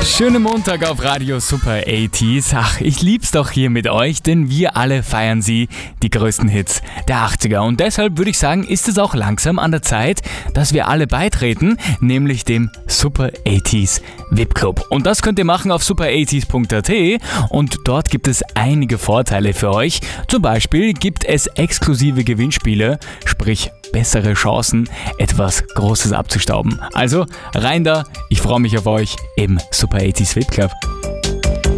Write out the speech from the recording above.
Schönen Montag auf Radio Super 80s. Ach, ich lieb's doch hier mit euch, denn wir alle feiern sie, die größten Hits der 80er. Und deshalb würde ich sagen, ist es auch langsam an der Zeit, dass wir alle beitreten, nämlich dem Super 80s VIP Club. Und das könnt ihr machen auf super80s.at und dort gibt es einige Vorteile für euch. Zum Beispiel gibt es exklusive Gewinnspiele, sprich bessere Chancen, etwas Großes abzustauben. Also rein da, ich freue mich auf euch im Super 80s VIP Club.